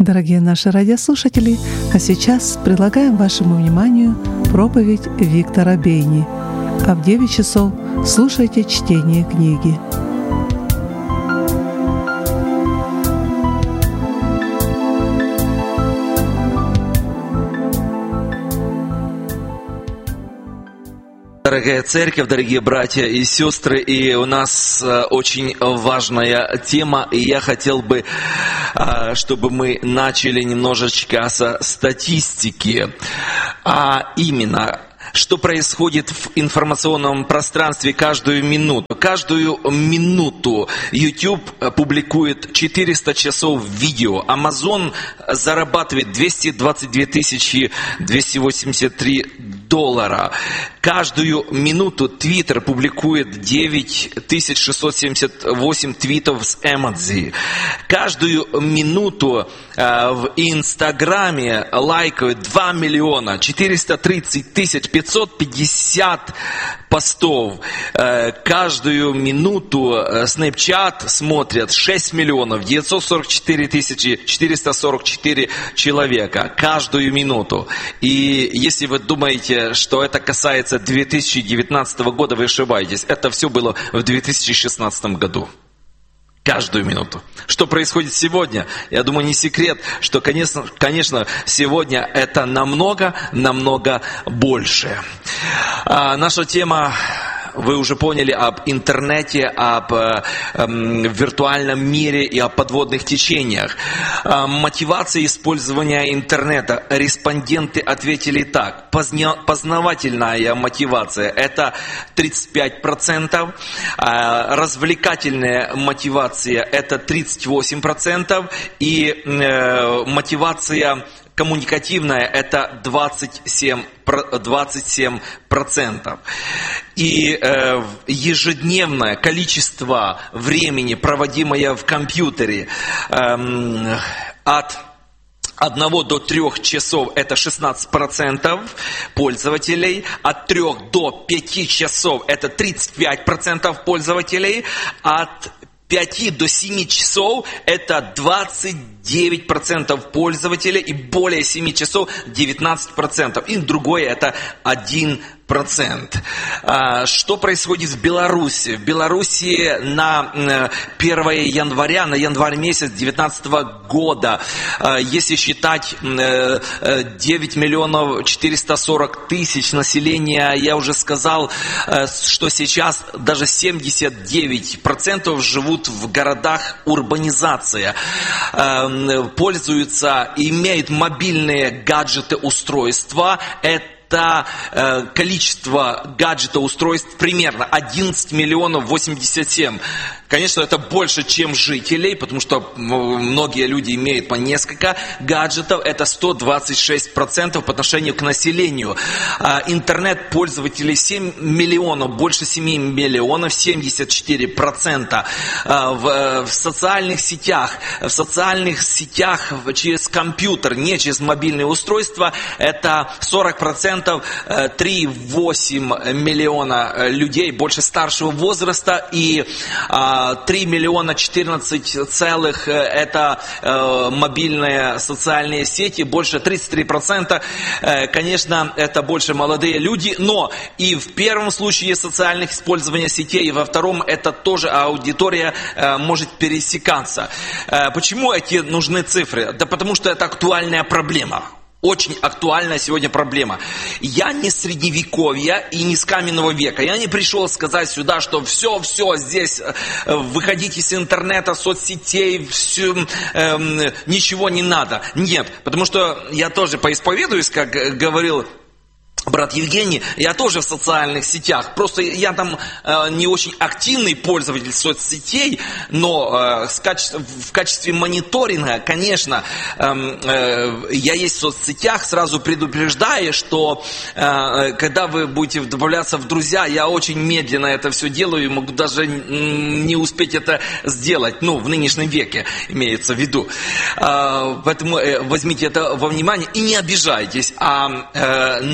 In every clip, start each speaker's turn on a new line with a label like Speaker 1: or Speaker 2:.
Speaker 1: Дорогие наши радиослушатели, а сейчас предлагаем вашему вниманию проповедь Виктора Бейни. А в 9 часов слушайте чтение книги.
Speaker 2: Дорогая церковь, дорогие братья и сестры, и у нас очень важная тема, и я хотел бы, чтобы мы начали немножечко со статистики, а именно, что происходит в информационном пространстве каждую минуту. Каждую минуту YouTube публикует 400 часов видео. Amazon зарабатывает 222 283 $. Каждую минуту Twitter публикует 9678 твитов с эмодзи. Каждую минуту в Инстаграме лайкают 2 430 550 постов. Каждую минуту Snapchat смотрят 6 944 444 человека. Каждую минуту. И если вы думаете, что это касается 2019 года, вы ошибаетесь. Это все было в 2016 году. Каждую минуту. Что происходит сегодня? Я думаю, не секрет, что, конечно, сегодня это намного больше. Наша тема, вы уже поняли, об интернете, об виртуальном мире и о подводных течениях. Мотивация использования интернета. Респонденты ответили так. Познавательная мотивация – это 35%. Развлекательная мотивация – это 38%. И мотивация коммуникативная – это 27%. И ежедневное количество времени, проводимое в компьютере, от 1 до 3 часов – это 16% пользователей, от 3 до 5 часов – это 35% пользователей, от 5 до 7 часов – это 29% пользователей, и более 7 часов – 19%. И другое – это 1%. Что происходит в Беларуси? В Беларуси на 1 января, на январь месяц 2019 года, если считать 9 440 000 населения, я уже сказал, что сейчас даже 79% живут в городах, урбанизация. Пользуются, имеют мобильные гаджеты, устройства. Это количество гаджетов-устройств примерно 11 87 000. Конечно, это больше, чем жителей, потому что многие люди имеют по несколько гаджетов. Это 126% по отношению к населению. Интернет-пользователей 7 миллионов, больше 7 миллионов, 74%. В социальных сетях через компьютер, не через мобильные устройства, это 40%. 3,8 миллиона людей больше старшего возраста, и 3 миллиона 14 целых это мобильные социальные сети, больше 33%. Конечно, это больше молодые люди, но и в первом случае социальных использования сетей, и во втором это тоже аудитория может пересекаться. Почему эти нужны цифры? Да потому что это актуальная проблема. Очень актуальная сегодня проблема. Я не средневековья и не с каменного века. Я не пришел сказать сюда, что все здесь, выходите с интернета, соцсетей, ничего не надо. Нет, потому что я тоже поисповедуюсь, как говорил брат Евгений, я тоже в социальных сетях, просто я там не очень активный пользователь соцсетей, но в качестве мониторинга, конечно, я есть в соцсетях, сразу предупреждаю, что когда вы будете добавляться в друзья, я очень медленно это все делаю, могу даже не успеть это сделать, в нынешнем веке имеется в виду. Поэтому возьмите это во внимание и не обижайтесь, наш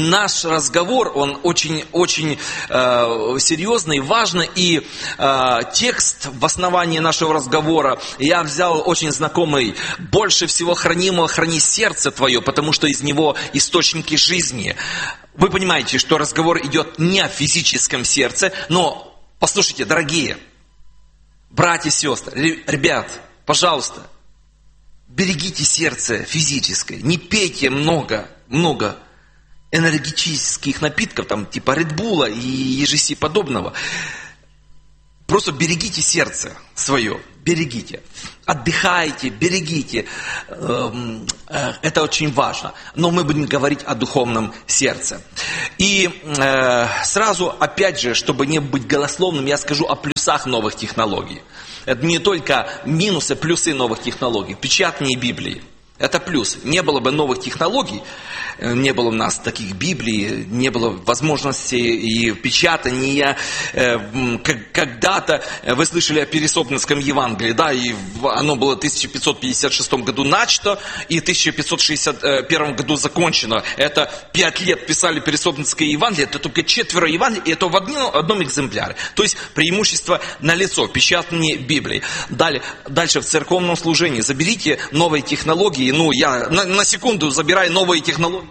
Speaker 2: разговор, он очень-очень серьезный, важный. И текст в основании нашего разговора я взял очень знакомый. «Больше всего хранимого храни сердце твое, потому что из него источники жизни». Вы понимаете, что разговор идет не о физическом сердце, но, послушайте, дорогие братья и сестры, ребят, пожалуйста, берегите сердце физическое, не пейте много энергетических напитков, там, типа Редбула и ежеси подобного. Просто берегите сердце свое, берегите. Отдыхайте, берегите. Это очень важно. Но мы будем говорить о духовном сердце. И сразу, опять же, чтобы не быть голословным, я скажу о плюсах новых технологий. Это не только минусы, плюсы новых технологий. Печатание Библии. Это плюс. Не было бы новых технологий, не было у нас таких Библий, не было возможности и печатания. Когда-то вы слышали о Пересопницком Евангелии, да, и оно было в 1556 году начато, и в 1561 году закончено. Это 5 лет писали Пересопницкое Евангелие, это только 4 Евангелий, и это в одном экземпляре. То есть преимущество налицо, печатание Библии. Дальше в церковном служении заберите новые технологии. Ну, я на секунду забираю новые технологии.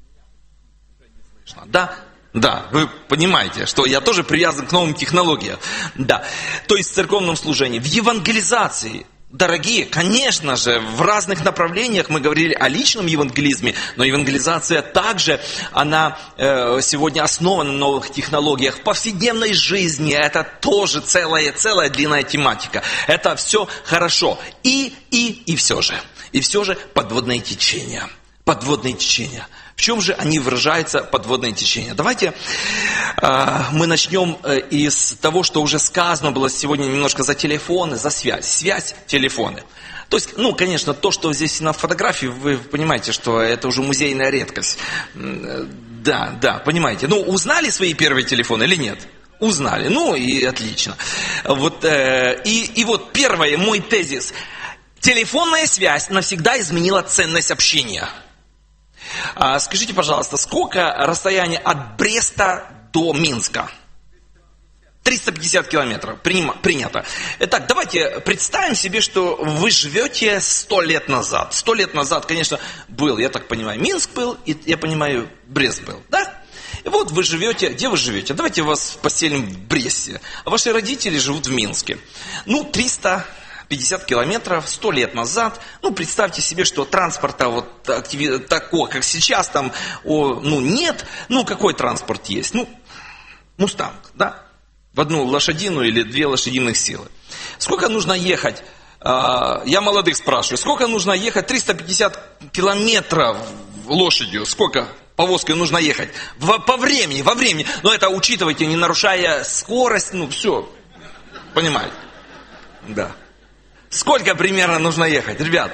Speaker 2: Да, вы понимаете, что я тоже привязан к новым технологиям. Да, то есть в церковном служении, в евангелизации. Дорогие, конечно же, в разных направлениях мы говорили о личном евангелизме, но евангелизация также, она сегодня основана на новых технологиях. В повседневной жизни это тоже целая длинная тематика. Это все хорошо. И все же. И все же подводные течения. Подводные течения. В чем же они выражаются, подводные течения? Давайте мы начнем из того, что уже сказано было сегодня немножко за телефоны, за связь. Связь, телефоны. То есть, конечно, то, что здесь на фотографии, вы понимаете, что это уже музейная редкость. Да, понимаете. Узнали свои первые телефоны или нет? Узнали. И отлично. Вот первый мой тезис. Телефонная связь навсегда изменила ценность общения. Скажите, пожалуйста, сколько расстояние от Бреста до Минска? 350 километров. Принято. Итак, давайте представим себе, что вы живете 100 лет назад. 100 лет назад, конечно, был, я так понимаю, Минск был, и, я понимаю, Брест был, да? И вот вы живете, где вы живете? Давайте вас поселим в Бресте. А ваши родители живут в Минске. 350 километров, 100 лет назад. Представьте себе, что транспорта такого, как сейчас, там, нет. Какой транспорт есть? Мустанг, да? В 1 лошадиную или 2 лошадиных силы. Сколько нужно ехать? Я молодых спрашиваю. Сколько нужно ехать? 350 километров лошадью. Сколько повозкой нужно ехать? Во времени. Но это учитывайте, не нарушая скорость. Все. Понимаете? Да. Сколько примерно нужно ехать, ребят?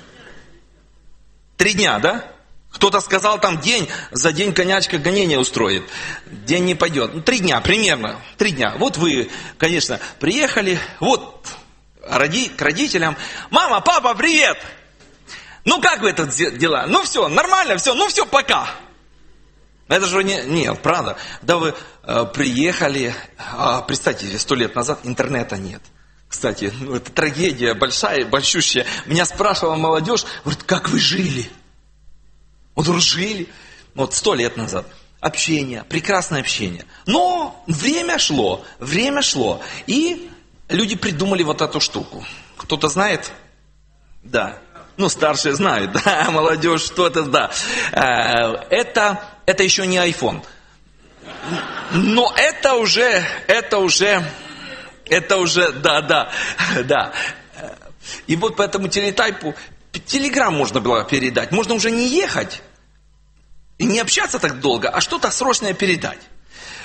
Speaker 2: 3 дня, да? Кто-то сказал, там день, за день конячка гонение устроит. День не пойдет. 3 дня, примерно. 3 дня. Вот вы, конечно, приехали, вот к родителям. Мама, папа, привет! Как вы это дела? Все, нормально, все, пока. Это же нет, правда. Да вы приехали, представьте, 100 лет назад интернета нет. Кстати, это трагедия большущая. Меня спрашивала молодежь, говорит, как вы жили? Жили. 100 лет назад. Общение, прекрасное общение. Но время шло. И люди придумали вот эту штуку. Кто-то знает? Да. Старшие знают. Да, молодежь, что-то, да. Это еще не iPhone. Но это уже, да. И вот по этому телетайпу телеграм можно было передать. Можно уже не ехать и не общаться так долго, а что-то срочное передать.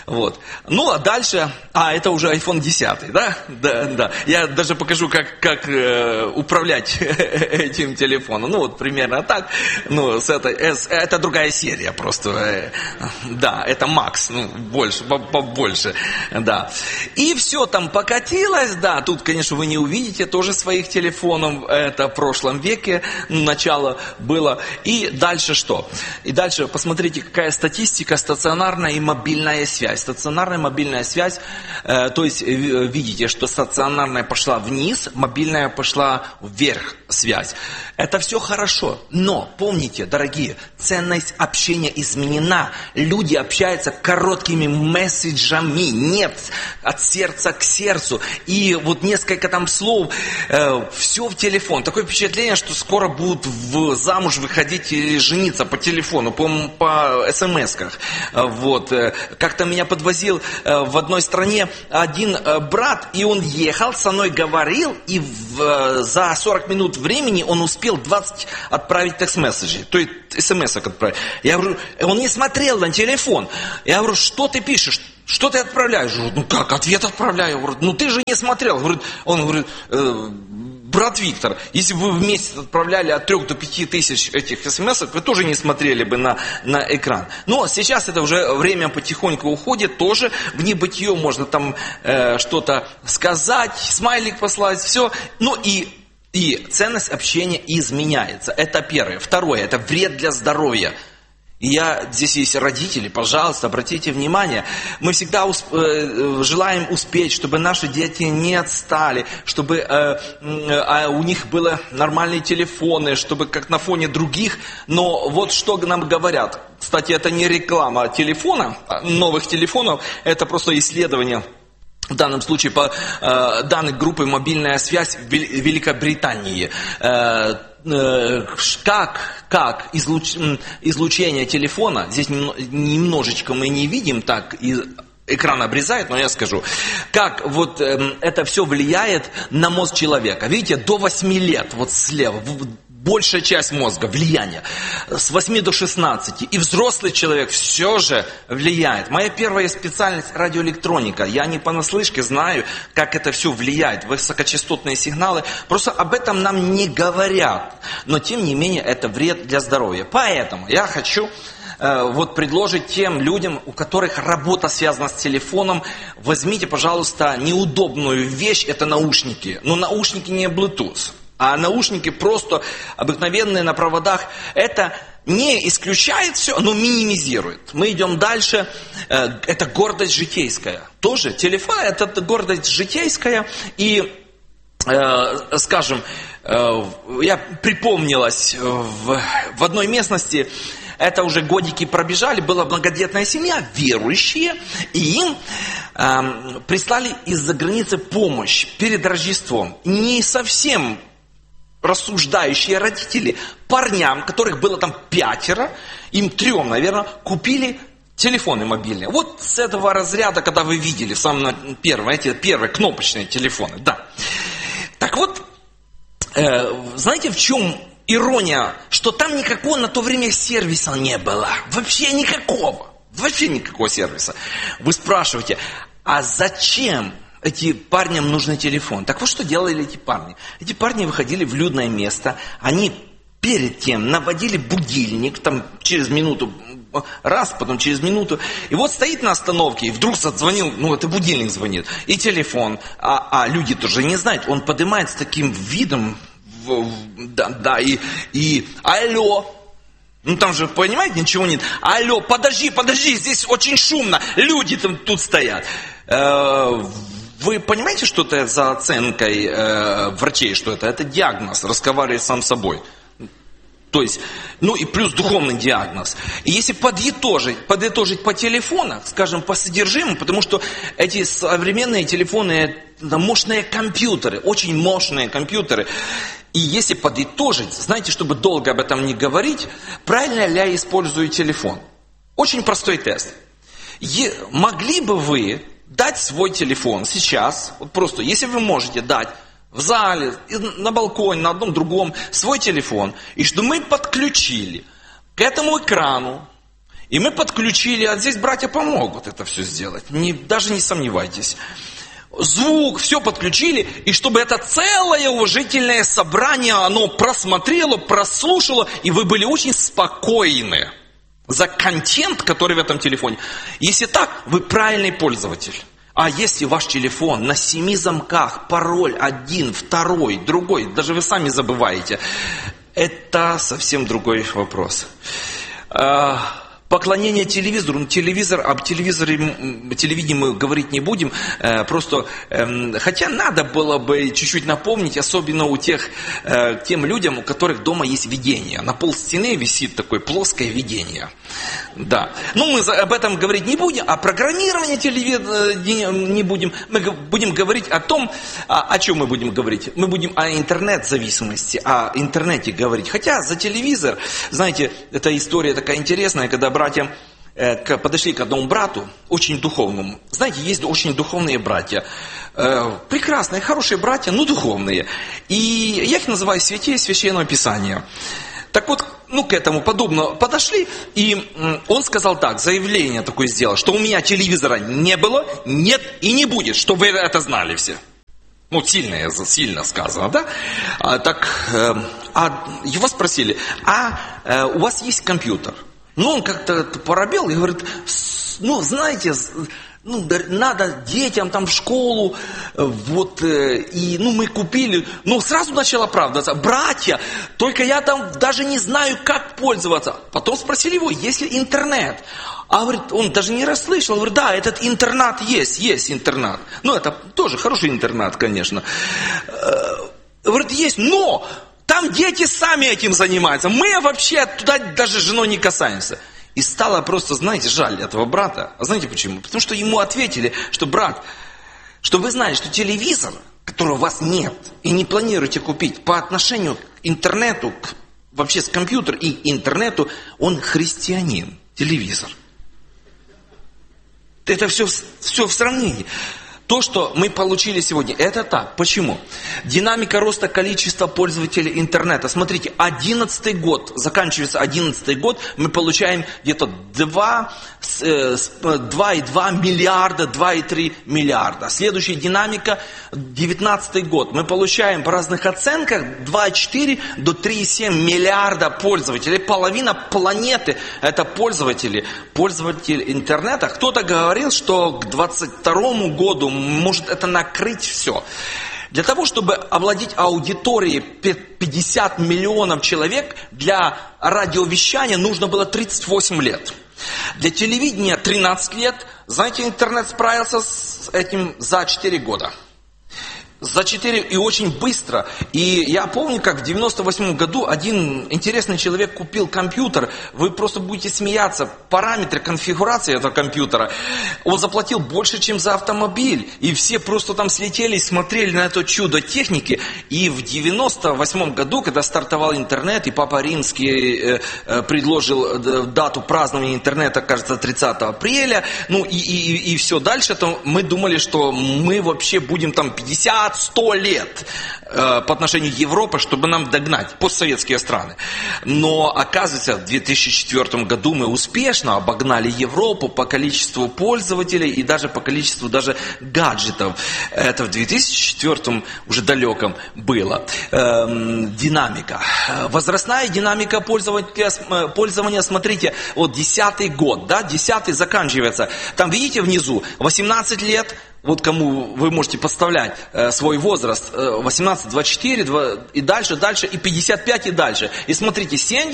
Speaker 2: Вот. Ну, а дальше, это уже iPhone 10, да? Да. Я даже покажу, как управлять этим телефоном. Ну, вот примерно так. Ну, это другая серия просто. Да, это Max, ну, побольше, да. И все там покатилось, да. Тут, конечно, вы не увидите тоже своих телефонов. Это в прошлом веке начало было. И дальше что? И дальше посмотрите, какая статистика: стационарная и мобильная связь. Стационарная мобильная связь, то есть видите, что стационарная пошла вниз, мобильная пошла вверх связь. Это все хорошо, но помните, дорогие, ценность общения изменена. Люди общаются короткими месседжами, нет, от сердца к сердцу. И вот несколько там слов, все в телефон. Такое впечатление, что скоро будут замуж выходить и жениться по телефону, по смс-ках. Вот. Как-то меня подвозил в одной стране один брат, и он ехал, со мной говорил, и за 40 минут времени он успел 20 отправить текст-месседжей, то есть смс-ок отправить. Я говорю, он не смотрел на телефон. Я говорю, что ты пишешь? Что ты отправляешь? Я говорю, ну как, ответ отправляю. Я говорю, ну ты же не смотрел. Он говорит, брат Виктор, если бы вы в месяц отправляли от 3 до 5 тысяч этих смс-ок, вы тоже не смотрели бы на экран. Но сейчас это уже время потихоньку уходит, тоже в небытие можно там что-то сказать, смайлик послать, все. Ну и ценность общения изменяется. Это первое. Второе, это вред для здоровья. И здесь есть родители, пожалуйста, обратите внимание. Мы всегда желаем успеть, чтобы наши дети не отстали, чтобы у них были нормальные телефоны, чтобы как на фоне других. Но вот что нам говорят. Кстати, это не реклама телефона, новых телефонов, это просто исследование. В данном случае по данной группе «Мобильная связь» в Великобритании. Как излучение телефона, здесь немножечко мы не видим, так экран обрезает, но я скажу, как вот это все влияет на мозг человека. Видите, до 8 лет, вот слева, большая часть мозга, влияние, с 8 до 16. И взрослый человек все же влияет. Моя первая специальность – радиоэлектроника. Я не понаслышке знаю, как это все влияет. Высокочастотные сигналы. Просто об этом нам не говорят. Но тем не менее, это вред для здоровья. Поэтому я хочу предложить тем людям, у которых работа связана с телефоном, возьмите, пожалуйста, неудобную вещь – это наушники. Но наушники не Bluetooth. А наушники просто обыкновенные на проводах. Это не исключает все, но минимизирует. Мы идем дальше. Это гордость житейская. Тоже телефон – это гордость житейская. И, скажем, я припомнилась в одной местности, это уже годики пробежали, была многодетная семья, верующие, и им прислали из-за границы помощь перед Рождеством. Не совсем рассуждающие родители парням, которых было там 5, им 3, наверное, купили телефоны мобильные. Вот с этого разряда, когда вы видели самые первые кнопочные телефоны, да. Так вот, знаете, в чем ирония? Что там никакого на то время сервиса не было. Вообще никакого сервиса. Вы спрашиваете, а зачем этим парням нужен телефон? Так вот, что делали эти парни? Эти парни выходили в людное место, они перед тем наводили будильник, там через минуту, раз, потом через минуту, и вот стоит на остановке, и вдруг зазвонил, это будильник звонит, и телефон, а люди тоже не знают, он поднимает с таким видом, и алло, там же, понимаете, ничего нет, алло, подожди, здесь очень шумно, люди там тут стоят. Вы понимаете, что это за оценкой врачей, что это? Это диагноз, разговаривать сам с собой. То есть, и плюс духовный диагноз. И если подытожить по телефонам, скажем, по содержимому, потому что эти современные телефоны, это мощные компьютеры, очень мощные компьютеры. И если подытожить, знаете, чтобы долго об этом не говорить, правильно ли я использую телефон? Очень простой тест. Могли бы вы дать свой телефон сейчас, вот просто, если вы можете дать в зале, на балконе, на одном другом свой телефон, и что мы подключили к этому экрану И мы подключили, а здесь братья помогут это все сделать. Даже не сомневайтесь. Звук, все подключили, и чтобы это целое уважительное собрание, оно просмотрело, прослушало, и вы были очень спокойны за контент, который в этом телефоне. Если так, вы правильный пользователь. А если ваш телефон на 7 замках, пароль 1, 2, другой, даже вы сами забываете, это совсем другой вопрос. Поклонение телевизору. Об телевидении мы говорить не будем. Хотя надо было бы чуть-чуть напомнить, особенно тем людям, у которых дома есть видение. На полстены висит такое плоское видение. Да. Мы об этом говорить не будем, о программировании телевидения не будем. Мы будем говорить о том, о чем мы будем говорить. Мы будем о интернет-зависимости, о интернете говорить. Хотя за телевизор, знаете, эта история такая интересная, когда братья подошли к одному брату, очень духовному. Знаете, есть очень духовные братья. Прекрасные, хорошие братья, но духовные. И я их называю святей Священного Писания. Так вот, к этому подобно подошли, и он сказал так, заявление такое сделал, что у меня телевизора не было, нет и не будет, чтобы вы это знали все. Сильно сказано, да? Его спросили, у вас есть компьютер? Он как-то поробел и говорит, знаете, надо детям там в школу, мы купили, сразу начал оправдываться, братья, только я там даже не знаю, как пользоваться. Потом спросили его, есть ли интернет? Говорит, он даже не расслышал, говорит, да, этот интернет есть интернет. Это тоже хороший интернет, конечно. Говорит, есть, но там дети сами этим занимаются, мы вообще туда даже с женой не касаемся. И стало просто, знаете, жаль этого брата. А знаете почему? Потому что ему ответили, что брат, что вы знали, что телевизор, которого у вас нет, и не планируете купить, по отношению к интернету, вообще с компьютеру и интернету, он христианин, телевизор. Это все в сравнении. То, что мы получили сегодня, это так. Почему? Динамика роста количества пользователей интернета. Смотрите, 11 год, заканчивается 11 год, мы получаем где-то 2,2 миллиарда, 2,3 миллиарда. Следующая динамика, 19 год, мы получаем по разных оценках 2,4 до 3,7 миллиарда пользователей. Половина планеты это пользователи интернета. Кто-то говорил, что к 2022 году может это накрыть все. Для того, чтобы овладеть аудиторией 50 миллионов человек, для радиовещания нужно было 38 лет. Для телевидения 13 лет. Знаете, интернет справился с этим за 4 года. За 4 и очень быстро. И я помню, как в 98 году один интересный человек купил компьютер. Вы просто будете смеяться. Параметры конфигурации этого компьютера. Он заплатил больше, чем за автомобиль. И все просто там слетели и смотрели на это чудо техники. И в 98 году, когда стартовал интернет, и Папа Римский предложил дату празднования интернета, кажется, 30 апреля. И все дальше, то мы думали, что мы вообще будем там 50-100 лет по отношению к Европе, чтобы нам догнать постсоветские страны. Но оказывается, в 2004 году мы успешно обогнали Европу по количеству пользователей и даже по количеству гаджетов. Это в 2004 уже далеком было. Динамика. Возрастная динамика пользования, смотрите, 10-й год, 10-й заканчивается. Там видите внизу 18 лет. Кому вы можете подставлять свой возраст, 18, 24 и дальше, и 55 и дальше. И смотрите,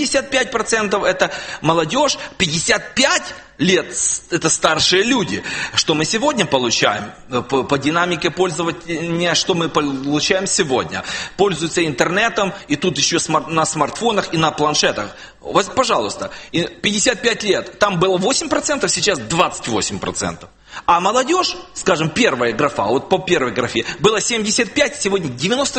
Speaker 2: 75% это молодежь, 55 лет это старшие люди. Что мы сегодня получаем по динамике пользования, что мы получаем сегодня? Пользуются интернетом, и тут еще на смартфонах и на планшетах. Пожалуйста, 55 лет, там было 8%, сейчас 28%. А молодежь, скажем, первая графа, по первой графе, было 75, сегодня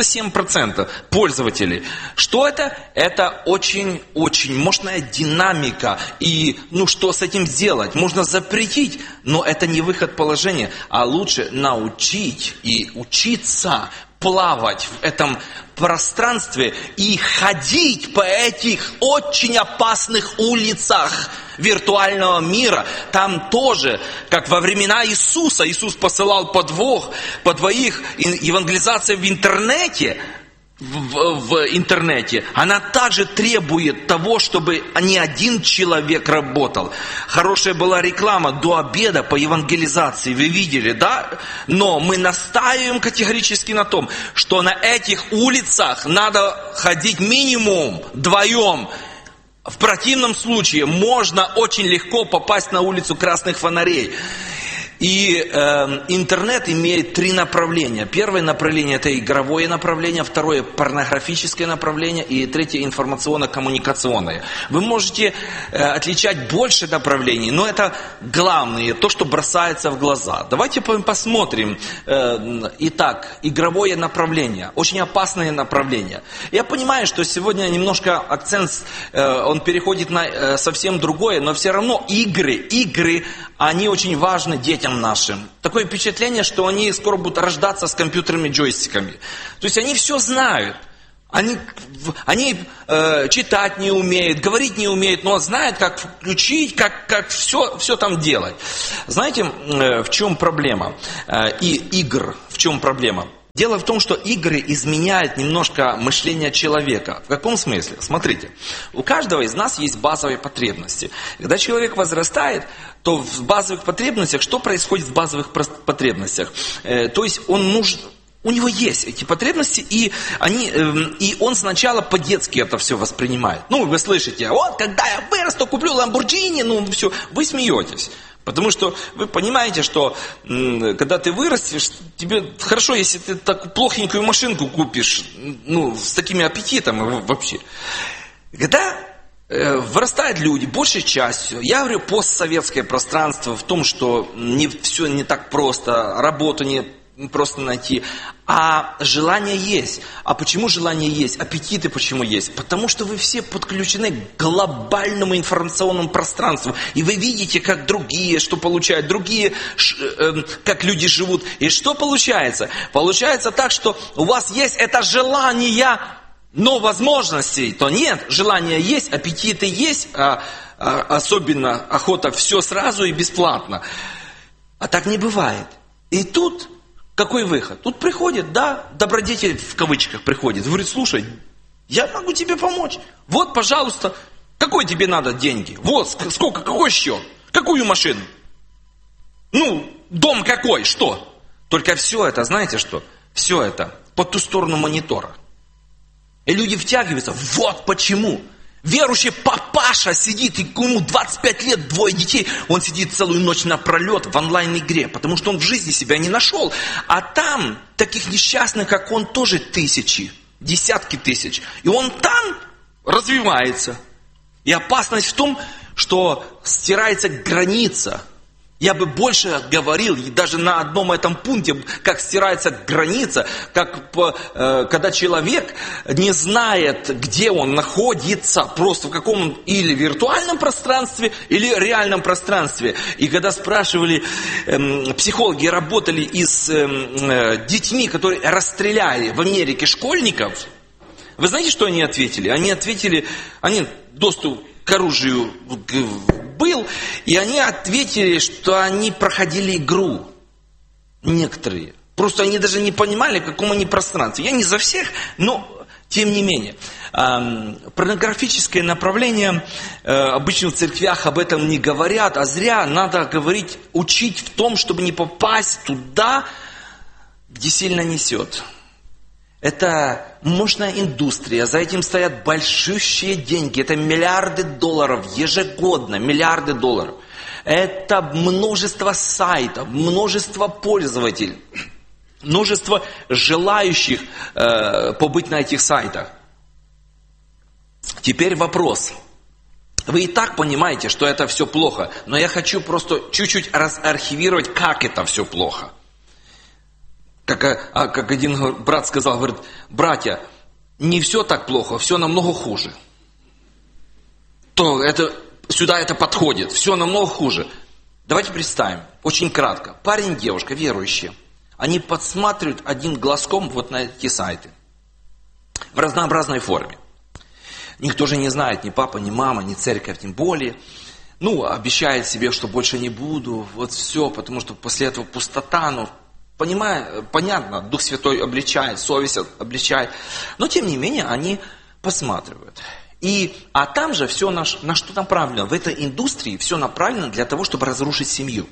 Speaker 2: 97% пользователей. Что это? Это очень мощная динамика. И что с этим сделать? Можно запретить, но это не выход положения, а лучше научить и учиться плавать в этом пространстве и ходить по этих очень опасных улицах виртуального мира. Там тоже, как во времена Иисуса, Иисус посылал по двоих, евангелизация в интернете, она также требует того, чтобы не один человек работал. Хорошая была реклама до обеда по евангелизации, вы видели, да? Но мы настаиваем категорически на том, что на этих улицах надо ходить минимум вдвоем. В противном случае можно очень легко попасть на улицу красных фонарей. И интернет имеет 3 направления. Первое направление – это игровое направление, второе – порнографическое направление, и третье – информационно-коммуникационное. Вы можете отличать больше направлений, но это главное, то, что бросается в глаза. Давайте посмотрим. Итак, игровое направление, очень опасное направление. Я понимаю, что сегодня немножко акцент, он переходит на совсем другое, но все равно игры, они очень важны детям нашим. Такое впечатление, что они скоро будут рождаться с компьютерными джойстиками. То есть они все знают. Они читать не умеют, говорить не умеют, но знают, как включить, как все там делать. Знаете, в чем проблема? В чем проблема? Дело в том, что игры изменяют немножко мышление человека. В каком смысле? Смотрите, у каждого из нас есть базовые потребности. Когда человек возрастает, то в базовых потребностях, что происходит в базовых потребностях? То есть у него есть эти потребности, и он сначала по-детски это все воспринимает. Вы слышите, вот когда я вырасту, куплю Lamborghini, все, вы смеетесь. Потому что вы понимаете, что когда ты вырастешь, тебе хорошо, если ты так плохенькую машинку купишь, с такими аппетитами вообще. Когда вырастают люди, большей частью, я говорю, постсоветское пространство в том, что все не так просто, работу не просто найти, а желание есть. А почему желание есть? Аппетиты почему есть? Потому что вы все подключены к глобальному информационному пространству. И вы видите, как другие, что получают, другие, как люди живут. И что получается? Получается так, что у вас есть это желание, но возможностей то нет. Желание есть, аппетиты есть, особенно охота все сразу и бесплатно. А так не бывает. И тут какой выход? Тут приходит, добродетель в кавычках приходит. Говорит, слушай, я могу тебе помочь. Вот, пожалуйста, какой тебе надо деньги? Вот, сколько, какой счет? Какую машину? Дом какой? Что? Только все это, знаете что? Все это по ту сторону монитора. И люди втягиваются. Вот почему. Верующий папаша сидит, ему 25 лет, 2 детей, он сидит целую ночь напролет в онлайн-игре, потому что он в жизни себя не нашел. А там таких несчастных, как он, тоже тысячи, десятки тысяч. И он там развивается. И опасность в том, что стирается граница. Я бы больше говорил, и даже на одном этом пункте, как стирается граница, когда человек не знает, где он находится, просто в каком или виртуальном пространстве, или реальном пространстве. И когда спрашивали, психологи работали с детьми, которые расстреляли в Америке школьников, вы знаете, что они ответили? Они доступ к оружию был, и они ответили, что они проходили игру. Некоторые. Просто они даже не понимали, в каком они пространстве. Я не за всех, но тем не менее. Порнографическое направление, обычно в церквях об этом не говорят, а зря. Надо говорить, учить в том, чтобы не попасть туда, где сильно несет. Это мощная индустрия, за этим стоят большущие деньги, это миллиарды долларов ежегодно, миллиарды долларов. Это множество сайтов, множество пользователей, множество желающих побыть на этих сайтах. Теперь вопрос. Вы и так понимаете, что это все плохо, но я хочу просто чуть-чуть разархивировать, как это все плохо. Как один брат сказал, говорит, братья, не все так плохо, все намного хуже. Сюда это подходит, все намного хуже. Давайте представим, очень кратко. Парень, девушка, верующие. Они подсматривают одним глазком вот на эти сайты. В разнообразной форме. Никто же не знает, ни папа, ни мама, ни церковь, тем более. Обещает себе, что больше не буду, вот все, потому что после этого пустота, понятно, Дух Святой обличает, совесть обличает. Но, тем не менее, они посматривают. А там же все на что направлено. В этой индустрии все направлено для того, чтобы разрушить семью.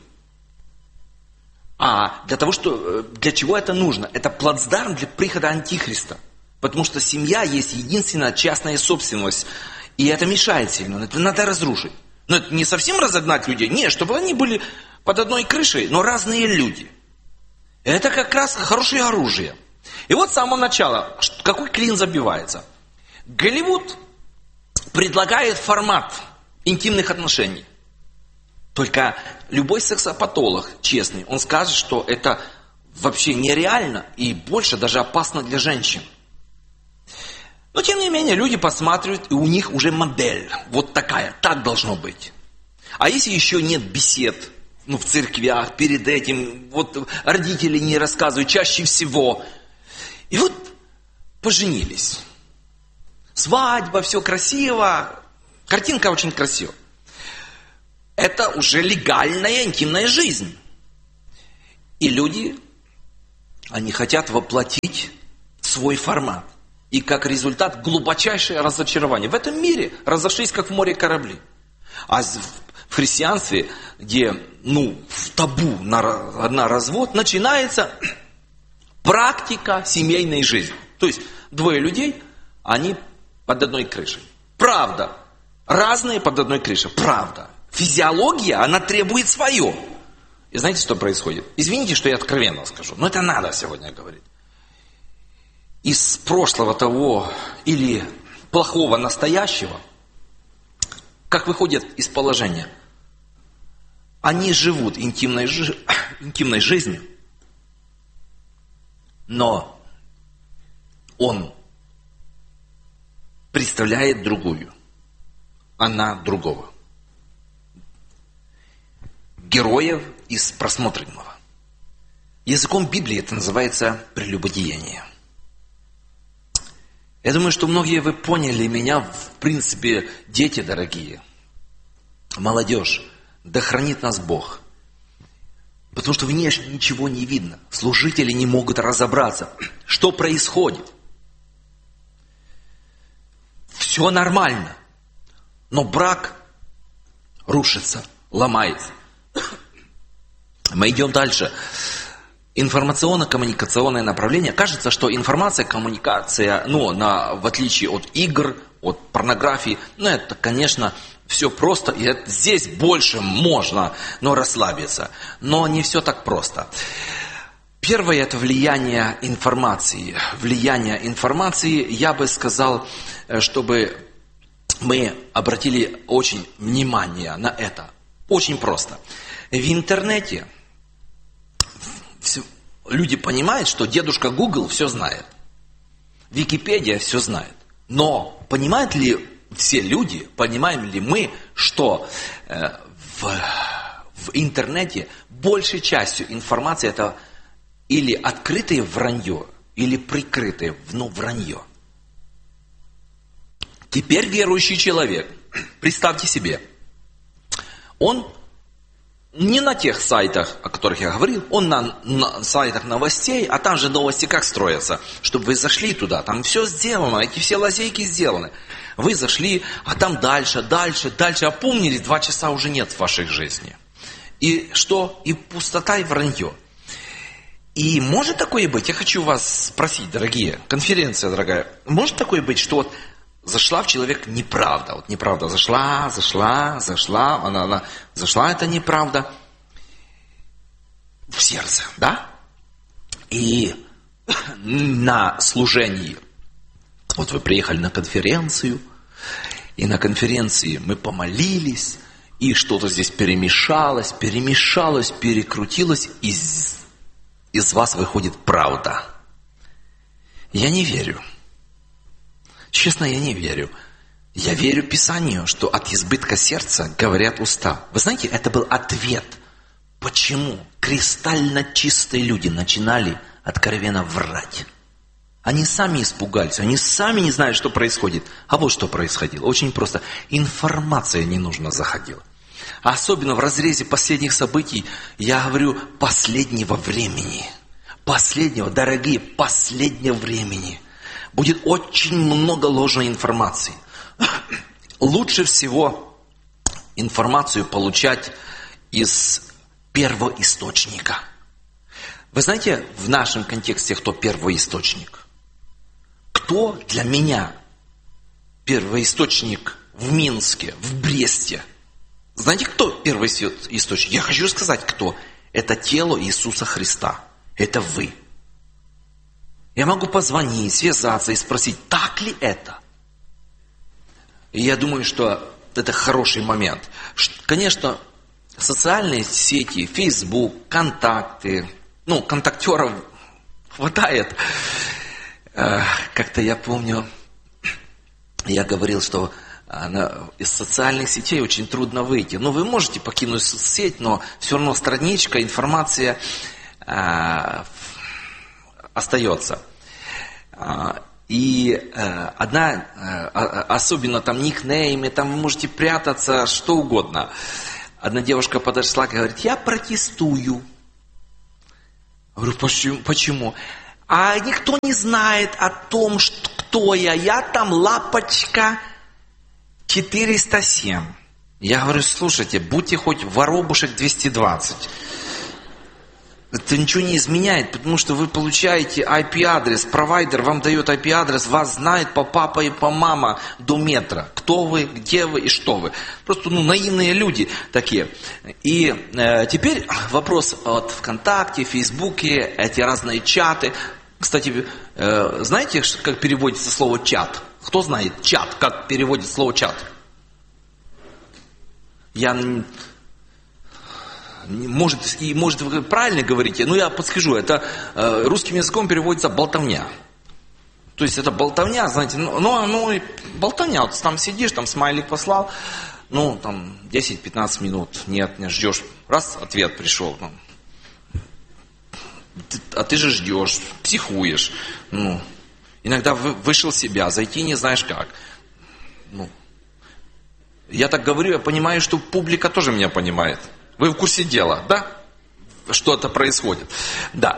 Speaker 2: А для чего это нужно? Это плацдарм для прихода Антихриста. Потому что семья есть единственная частная собственность. И это мешает сильно. Это надо разрушить. Но это не совсем разогнать людей. Нет, чтобы они были под одной крышей, но разные люди. Это как раз хорошее оружие. И вот с самого начала, какой клин забивается? Голливуд предлагает формат интимных отношений. Только любой сексопатолог, честный, он скажет, что это вообще нереально и больше даже опасно для женщин. Но тем не менее люди посматривают, и у них уже модель вот такая, так должно быть. А если еще нет бесед, в церквях, перед этим, вот родители не рассказывают чаще всего. И вот поженились. Свадьба, все красиво, картинка очень красивая. Это уже легальная интимная жизнь. И люди, они хотят воплотить свой формат. И как результат глубочайшее разочарование. В этом мире разошлись, как в море корабли. А в христианстве, где в табу на развод, начинается практика семейной жизни. То есть двое людей, они под одной крышей. Правда. Разные под одной крышей. Правда. Физиология, она требует свое. И знаете, что происходит? Извините, что я откровенно скажу, но это надо сегодня говорить. Из прошлого того или плохого настоящего, как выходят из положения, они живут интимной жизнью, но он представляет другую, она другого. Героев из просмотренного. Языком Библии это называется прелюбодеяние. Я думаю, что многие вы поняли меня, в принципе, дети дорогие, молодежь, да хранит нас Бог. Потому что внешне ничего не видно. Служители не могут разобраться, что происходит. Все нормально, но брак рушится, ломается. Мы идем дальше. Информационно-коммуникационное направление. Кажется, что информация, коммуникация, в отличие от игр, от порнографии, это, конечно, все просто, и здесь больше можно, расслабиться. Но не все так просто. Первое – это влияние информации. Влияние информации, я бы сказал, чтобы мы обратили очень внимание на это. Очень просто. В интернете люди понимают, что дедушка Google все знает. Википедия все знает. Но понимают ли все люди, понимаем ли мы, что в интернете большей частью информации это или открытое вранье, или прикрытое вранье. Теперь верующий человек, представьте себе, он не на тех сайтах, о которых я говорил, он на сайтах новостей, а там же новости как строятся, чтобы вы зашли туда, там все сделано, эти все лазейки сделаны. Вы зашли, а там дальше, опомнились, 2 часа уже нет в вашей жизни. И что? И пустота, и вранье. И может такое быть, я хочу вас спросить, дорогие, конференция дорогая, может такое быть, что зашла в человек неправда. Неправда зашла, она зашла, это неправда в сердце, да? И на служении, вы приехали на конференцию, и на конференции мы помолились, и что-то здесь перемешалось, перекрутилось, и из вас выходит правда. Я не верю. Честно, я не верю. Я верю Писанию, что от избытка сердца говорят уста. Вы знаете, это был ответ почему кристально чистые люди начинали откровенно врать. Они сами испугались, они сами не знают, что происходит. А вот что происходило. Очень просто. Информация ненужно заходила. Особенно в разрезе последних событий, я говорю, последнего времени. Последнего, дорогие, последнего времени. Будет очень много ложной информации. Лучше всего информацию получать из первоисточника. Вы знаете, в нашем контексте, кто первоисточник? Кто для меня первоисточник в Минске, в Бресте? Знаете, кто первоисточник? Я хочу сказать, кто. Это тело Иисуса Христа. Это вы. Я могу позвонить, связаться и спросить, так ли это? И я думаю, что это хороший момент. Конечно, социальные сети, Facebook, контакты, контактеров хватает. Как-то я помню, я говорил, что из социальных сетей очень трудно выйти. Вы можете покинуть соцсеть, но все равно страничка, информация остается. И особенно там никнеймы, там вы можете прятаться, что угодно. Одна девушка подошла и говорит, я протестую. Я говорю, почему? А никто не знает о том, кто я. Я там лапочка 407. Я говорю, слушайте, будьте хоть воробушек 220. Это ничего не изменяет, потому что вы получаете IP-адрес. Провайдер вам дает IP-адрес, вас знает по папа и по мама до метра. Кто вы, где вы и что вы. Просто наивные люди такие. И теперь вопрос от ВКонтакте, Фейсбуке, эти разные чаты. Кстати, знаете, как переводится слово чат? Кто знает чат, как переводится слово чат? Может, вы правильно говорите, но я подскажу, это русским языком переводится болтовня. То есть это болтовня, знаете, болтовня, вот там сидишь, там смайлик послал, 10-15 минут, нет, не ждешь, раз, ответ пришел, а ты же ждешь, психуешь, иногда вышел в себя, зайти не знаешь как. Я так говорю, я понимаю, что публика тоже меня понимает. Вы в курсе дела, да? Что-то происходит. Да.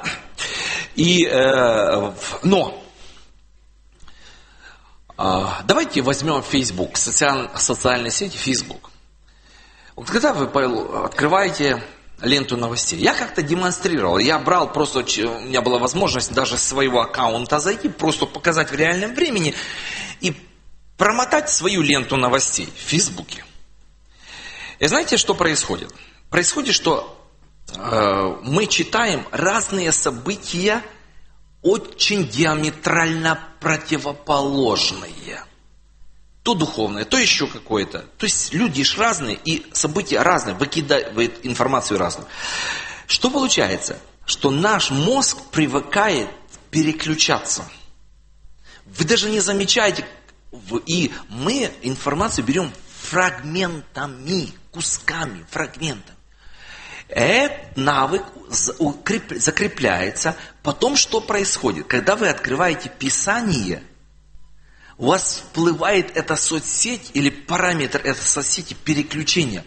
Speaker 2: Давайте возьмем Facebook, социальные сети Facebook. Вот когда вы открываете ленту новостей, я как-то демонстрировал, я брал просто, у меня была возможность даже с своего аккаунта зайти, просто показать в реальном времени и промотать свою ленту новостей в Фейсбуке. И знаете, что происходит? Происходит, что мы читаем разные события, очень диаметрально противоположные. То духовное, то еще какое-то. То есть люди же разные, и события разные, выкидывают информацию разную. Что получается? Что наш мозг привыкает переключаться. Вы даже не замечаете, и мы информацию берем фрагментами, кусками, фрагментами. Этот навык закрепляется. Потом что происходит? Когда вы открываете Писание, у вас всплывает эта соцсеть или параметр этой соцсети переключения.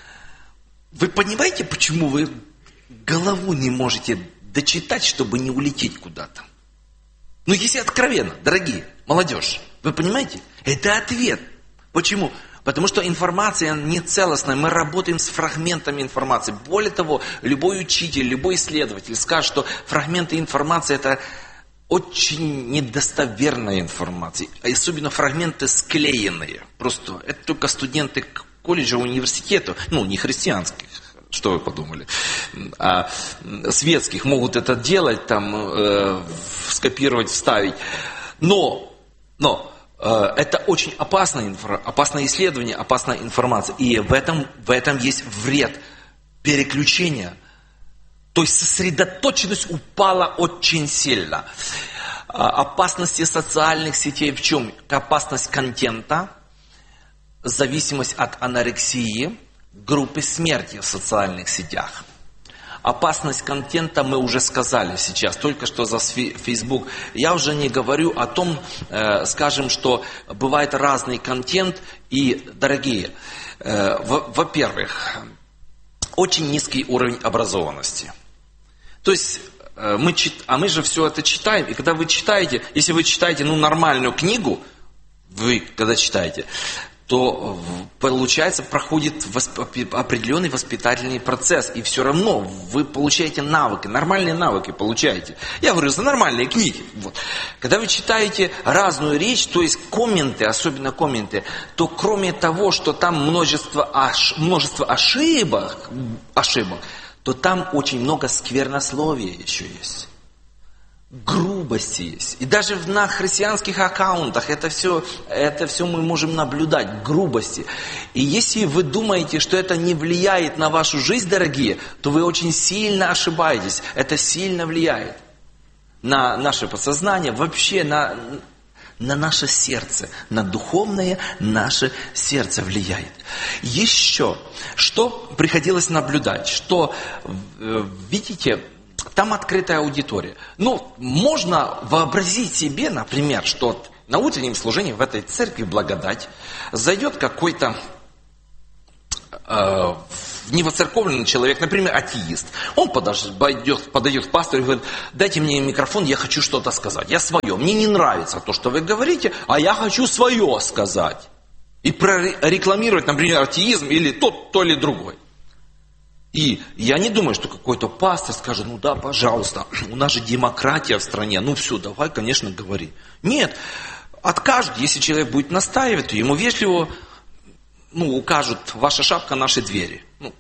Speaker 2: Вы понимаете, почему вы голову не можете дочитать, чтобы не улететь куда-то? Если откровенно, дорогие, молодежь, вы понимаете? Это ответ. Почему? Потому что информация не целостная, мы работаем с фрагментами информации. Более того, любой учитель, любой исследователь скажет, что фрагменты информации это очень недостоверная информация. Особенно фрагменты склеенные. Просто это только студенты колледжа, университета, не христианских, что вы подумали, а светских могут это делать, скопировать, вставить. Но это очень опасное исследование, опасная информация. И в этом есть вред переключения. То есть сосредоточенность упала очень сильно. Опасности социальных сетей в чем? Опасность контента, зависимость от анорексии, группы смерти в социальных сетях. опасность контента мы уже сказали сейчас, только что за Facebook. Я уже не говорю о том, скажем, что бывает разный контент. И, дорогие, во-первых, очень низкий уровень образованности. То есть, мы же все это читаем, и когда вы читаете, если вы читаете нормальную книгу, вы когда читаете, то, получается, проходит определенный воспитательный процесс. И все равно вы получаете навыки, нормальные навыки получаете. Я говорю за нормальные книги. Вот. Когда вы читаете разную речь, то есть комменты, особенно комменты, то кроме того, что там множество ошибок, то там очень много сквернословия еще есть. Грубости есть. И даже на христианских аккаунтах это все мы можем наблюдать. Грубости. И если вы думаете, что это не влияет на вашу жизнь, дорогие, то вы очень сильно ошибаетесь. Это сильно влияет на наше подсознание, вообще на наше сердце, на духовное наше сердце влияет. Еще, что приходилось наблюдать, что, видите, там открытая аудитория. Можно вообразить себе, например, что на утреннем служении в этой церкви благодать зайдет какой-то невоцерковленный человек, например, атеист. Он подойдет к пастору и говорит: дайте мне микрофон, я хочу что-то сказать. Я свое. Мне не нравится то, что вы говорите, а я хочу свое сказать. И прорекламировать, например, атеизм или то или другой. И я не думаю, что какой-то пастор скажет: да, пожалуйста, у нас же демократия в стране, все, давай, конечно, говори. Нет, откажут, если человек будет настаивать, то ему вежливо, укажут: ваша шапка, наши двери.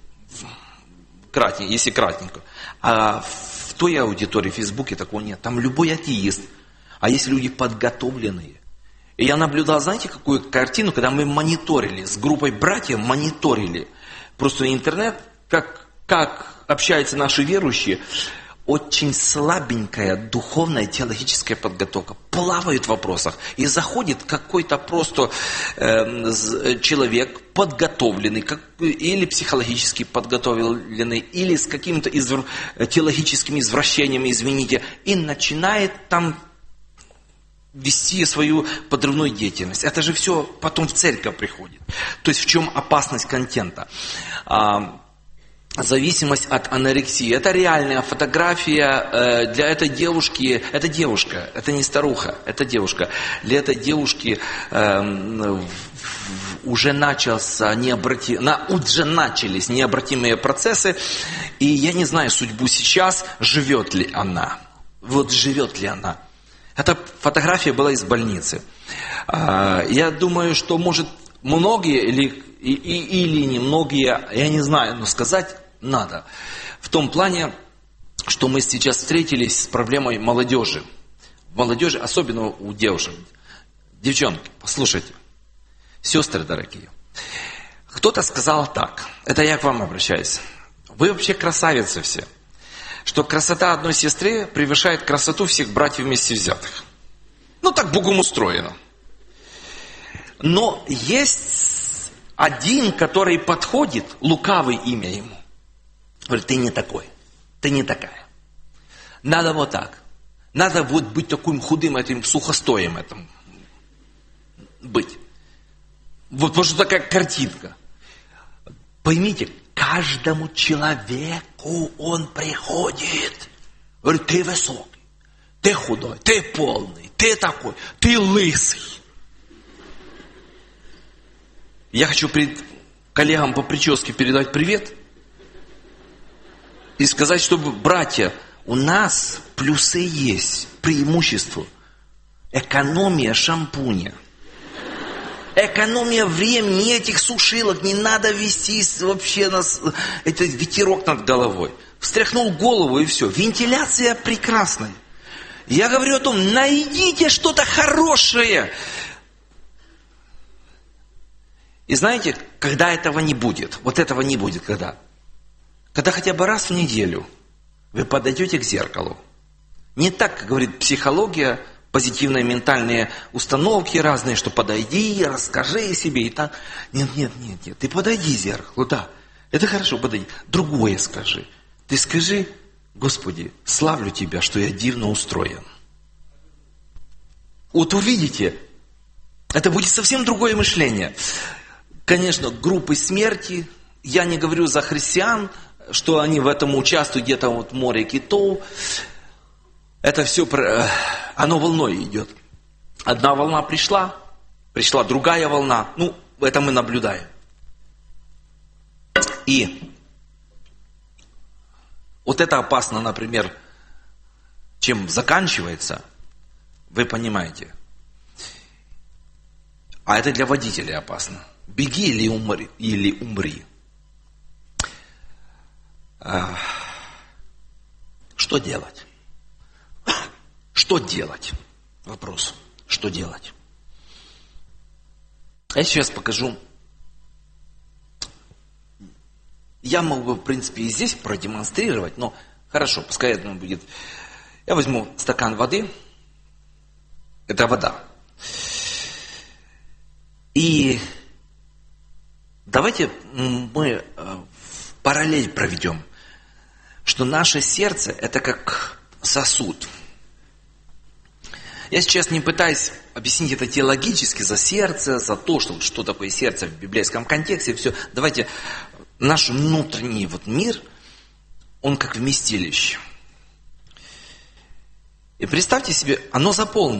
Speaker 2: Если кратенько. А в той аудитории в Фейсбуке такого нет. Там любой атеист. А есть люди подготовленные. И я наблюдал, знаете, какую картину, когда мы мониторили, с группой братьев мониторили. Просто интернет, как общаются наши верующие, очень слабенькая духовная теологическая подготовка. Плавают в вопросах. И заходит какой-то просто человек подготовленный, или психологически подготовленный, или с какими-то теологическими извращениями, извините, и начинает там вести свою подрывную деятельность. Это же все потом в церковь приходит. То есть в чем опасность контента? Зависимость от анорексии. Это реальная фотография для этой девушки. Это девушка, это не старуха, это девушка. Для этой девушки уже начались необратимые процессы. И я не знаю судьбу сейчас, живет ли она. Живет ли она. Эта фотография была из больницы. Я думаю, что может многие или немногие, я не знаю, но сказать надо. В том плане, что мы сейчас встретились с проблемой молодежи. Молодежи, особенно у девушек. Девчонки, послушайте. Сестры дорогие. Кто-то сказал так. Это я к вам обращаюсь. Вы вообще красавицы все. Что красота одной сестры превышает красоту всех братьев вместе взятых. Так Богом устроено. Но есть один, который подходит, лукавый имя ему. Говорит: ты не такой, ты не такая. Надо вот так. Надо быть таким худым, этим сухостоем этим быть. Потому что такая картинка. Поймите, каждому человеку он приходит. Говорит: ты высокий, ты худой, ты полный, ты такой, ты лысый. Я хочу коллегам по прическе передать привет и сказать, чтобы, братья, у нас плюсы есть, преимущество. Экономия шампуня. Экономия времени, ни этих сушилок, не надо вести вообще это ветерок над головой. Встряхнул голову и все. Вентиляция прекрасная. Я говорю о том, найдите что-то хорошее. И знаете, когда этого не будет, этого не будет, когда? Когда хотя бы раз в неделю вы подойдете к зеркалу. Не так, как говорит психология, позитивные ментальные установки разные, что подойди, расскажи себе и так. Нет. Ты подойди к зеркалу, да. Это хорошо, подойди. Другое скажи. Ты скажи: Господи, славлю Тебя, что я дивно устроен. Вот увидите, это будет совсем другое мышление. Конечно, группы смерти, я не говорю за христиан, что они в этом участвуют, где-то вот море китов. Это все, оно волной идет. Одна волна пришла другая волна. Это мы наблюдаем. И вот это опасно, например, чем заканчивается, вы понимаете. А это для водителей опасно. Беги или умри. Что делать? Что делать? Вопрос. Что делать? Я сейчас покажу. Я мог бы, в принципе, и здесь продемонстрировать, но хорошо, пускай это будет. Я возьму стакан воды. Это вода. И давайте мы параллель проведем, что наше сердце – это как сосуд. Я сейчас не пытаюсь объяснить это теологически за сердце, за то, что такое сердце в библейском контексте. Все. Давайте наш внутренний мир, он как вместилище. И представьте себе, оно заполнено.